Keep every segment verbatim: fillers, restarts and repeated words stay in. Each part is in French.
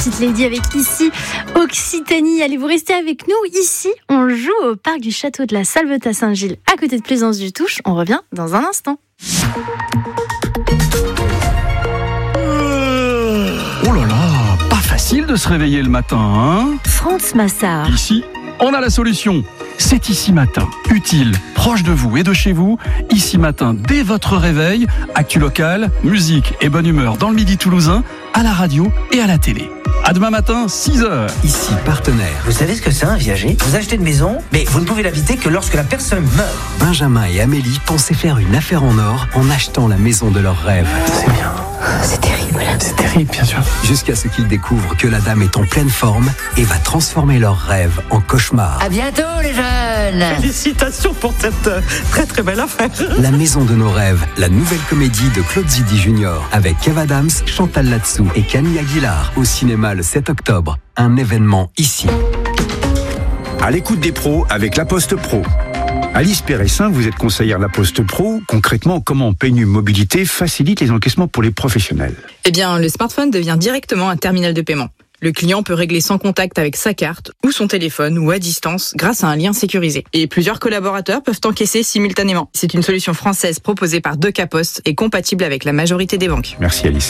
Petite Lady avec ici Occitanie. Allez, vous restez avec nous. Ici, on joue au parc du château de la Salvetat-Saint-Gilles, à côté de Plaisance du Touche. On revient dans un instant. Oh là là, pas facile de se réveiller le matin, hein ? France Massard. Ici, on a la solution. C'est Ici Matin, utile, proche de vous et de chez vous. Ici Matin, dès votre réveil, actu locale, musique et bonne humeur dans le Midi toulousain, à la radio et à la télé. À demain matin, six heures. Ici, partenaire. Vous savez ce que c'est un viager ? Vous achetez une maison, mais vous ne pouvez l'habiter que lorsque la personne meurt. Benjamin et Amélie pensaient faire une affaire en or en achetant la maison de leurs rêves. C'est bien. C'est terrible. C'est terrible, bien sûr. Jusqu'à ce qu'ils découvrent que la dame est en pleine forme et va transformer leurs rêves en cauchemar. À bientôt les jeunes. Félicitations pour cette euh, très très belle affaire. La maison de nos rêves, la nouvelle comédie de Claude Zidi Junior avec Kev Adams, Chantal Latsou et Camille Aguilar au cinéma le sept octobre. Un événement ici. À l'écoute des pros avec La Poste Pro. Alice Péressin, vous êtes conseillère La Poste Pro. Concrètement, comment P N U Mobilité facilite les encaissements pour les professionnels ? Eh bien, le smartphone devient directement un terminal de paiement. Le client peut régler sans contact avec sa carte ou son téléphone ou à distance grâce à un lien sécurisé. Et plusieurs collaborateurs peuvent encaisser simultanément. C'est une solution française proposée par Deca Post et compatible avec la majorité des banques. Merci Alice.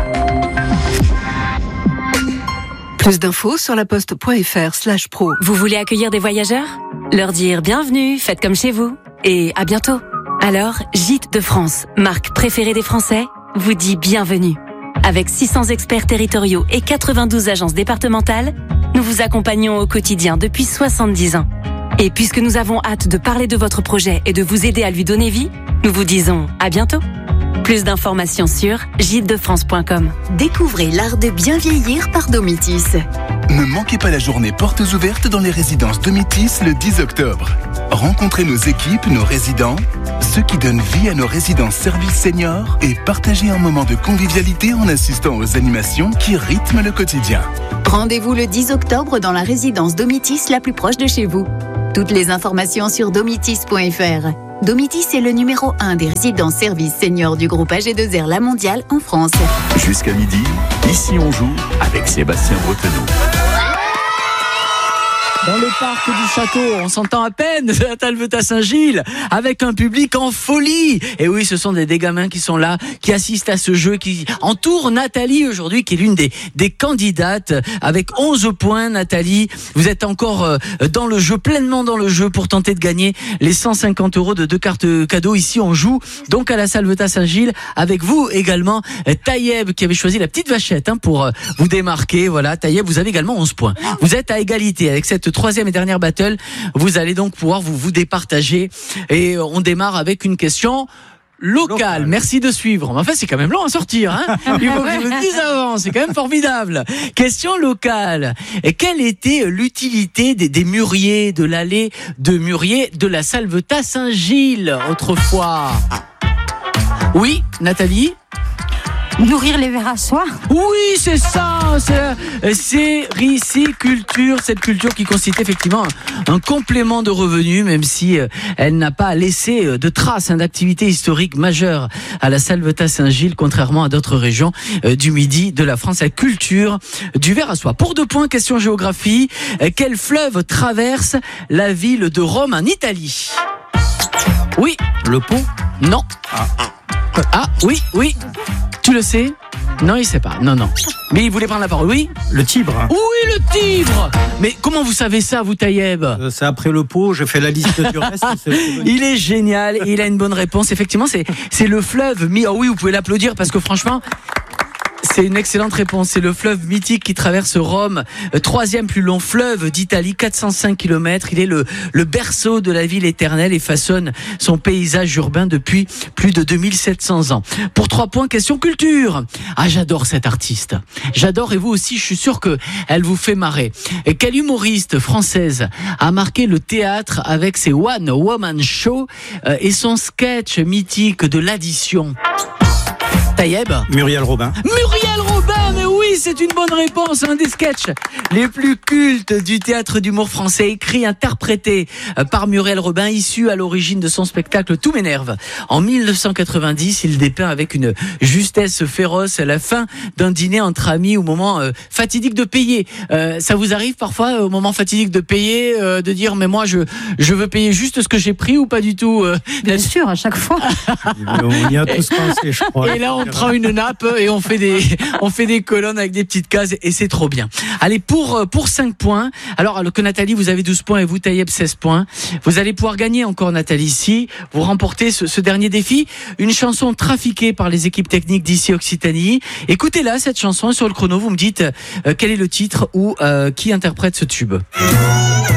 Plus d'infos sur laposte.fr slash pro. Vous voulez accueillir des voyageurs ? Leur dire bienvenue, faites comme chez vous. Et à bientôt. Alors, Gîtes de France, marque préférée des Français, vous dit bienvenue. Avec six cents experts territoriaux et quatre-vingt-douze agences départementales, nous vous accompagnons au quotidien depuis soixante-dix ans. Et puisque nous avons hâte de parler de votre projet et de vous aider à lui donner vie, nous vous disons à bientôt. Plus d'informations sur gîtes de france point com. Découvrez l'art de bien vieillir par Domitis. Ne manquez pas la journée portes ouvertes dans les résidences Domitis le dix octobre. Rencontrez nos équipes, nos résidents, ceux qui donnent vie à nos résidences services seniors et partagez un moment de convivialité en assistant aux animations qui rythment le quotidien. Rendez-vous le dix octobre dans la résidence Domitis la plus proche de chez vous. Toutes les informations sur domitis point f r. Domitis est le numéro un des résidences services seniors du groupe A G deux R La Mondiale en France. Jusqu'à midi, ici on joue avec Sébastien Bretonneau. Dans le parc du château, on s'entend à peine, de la Salvetat-Saint-Gilles, avec un public en folie. Et oui, ce sont des, des gamins qui sont là, qui assistent à ce jeu, qui entourent Nathalie aujourd'hui, qui est l'une des, des candidates, avec onze points. Nathalie, vous êtes encore dans le jeu, pleinement dans le jeu, pour tenter de gagner les cent cinquante euros de deux cartes cadeaux. Ici, on joue donc à la Salvetat-Saint-Gilles, avec vous également, Taïeb, qui avait choisi la petite vachette hein, pour vous démarquer. Voilà, Taïeb, vous avez également onze points. Vous êtes à égalité avec cette troisième et dernière battle. Vous allez donc pouvoir vous, vous départager. Et on démarre avec une question locale. Local. Merci de suivre. Mais enfin, c'est quand même long à sortir. Hein Il faut que je vous le dise avant. C'est quand même formidable. Question locale. Et quelle était l'utilité des, des mûriers, de l'allée de mûriers de la Salvetat-Saint-Gilles autrefois ? Oui, Nathalie ? Nourrir les vers à soie. Oui, c'est ça. C'est, c'est riciculture, cette culture qui constitue effectivement un, un complément de revenus, même si euh, elle n'a pas laissé de traces hein, d'activité historique majeure à la Salvetat-Saint-Gilles, contrairement à d'autres régions euh, du Midi de la France. La culture du ver à soie. Pour deux points, question géographie. Euh, quel fleuve traverse la ville de Rome en Italie ? Oui. Le Pont ? Non. Ah, ah oui, oui. Tu le sais ? Non, il sait pas. Non, non. Mais il voulait prendre la parole. Oui ? Le Tibre. Oui, le Tibre. Mais comment vous savez ça, vous, Taïeb ? euh, C'est après le Pau, je fais la liste du reste. Il est génial. Il a une bonne réponse. Effectivement, c'est, c'est le fleuve. Mi- oh oui, vous pouvez l'applaudir parce que franchement... C'est une excellente réponse. C'est le fleuve mythique qui traverse Rome, troisième plus long fleuve d'Italie, quatre cent cinq kilomètres. Il est le, le berceau de la ville éternelle et façonne son paysage urbain depuis plus de deux mille sept cents ans. Pour trois points, question culture. Ah, j'adore cette artiste. J'adore, et vous aussi, je suis sûr que elle vous fait marrer. Et quelle humoriste française a marqué le théâtre avec ses One Woman Show et son sketch mythique de l'addition ? Taïeb. Muriel Robin. Muriel Robin, mais oui, c'est une bonne réponse. Un des sketchs les plus cultes du théâtre d'humour français, écrit, interprété par Muriel Robin, issu à l'origine de son spectacle Tout m'énerve. En mille neuf cent quatre-vingt-dix, il dépeint avec une justesse féroce la fin d'un dîner entre amis au moment euh, fatidique de payer. Euh, ça vous arrive parfois, au moment fatidique de payer, euh, de dire mais moi je je veux payer juste ce que j'ai pris ou pas du tout euh, Bien sûr, à chaque fois. On y a tous pensé, je crois. Et là, on prend une nappe et on fait des, on fait des colonnes avec des petites cases et c'est trop bien. Allez, pour, pour cinq points. Alors, que Nathalie, vous avez douze points et vous, Taïeb, seize points. Vous allez pouvoir gagner encore, Nathalie, ici. Vous remportez ce, ce dernier défi. Une chanson trafiquée par les équipes techniques d'ici Occitanie. Écoutez-la, cette chanson, sur le chrono, vous me dites euh, quel est le titre ou euh, qui interprète ce tube.